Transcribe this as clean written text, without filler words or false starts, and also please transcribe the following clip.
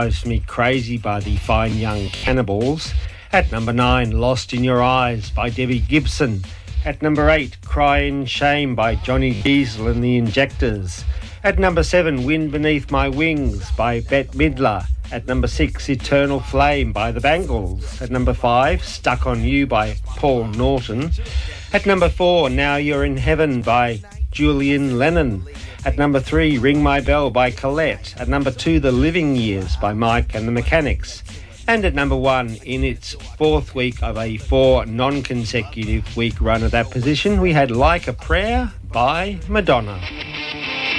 Drives Me Crazy by the Fine Young Cannibals. At number 9, Lost in Your Eyes by Debbie Gibson. At number 8, Crying Shame by Johnny Diesel and the Injectors. At number 7, Wind Beneath My Wings by Bette Midler. At number 6, Eternal Flame by the Bangles. At number 5, Stuck on You by Paul Norton. At number 4, Now You're in Heaven by Julian Lennon. At number 3, Ring My Bell by Colette. At number 2, The Living Years by Mike and the Mechanics. And at number 1, in its 4th week of a 4 non-consecutive week run of that position, we had Like a Prayer by Madonna.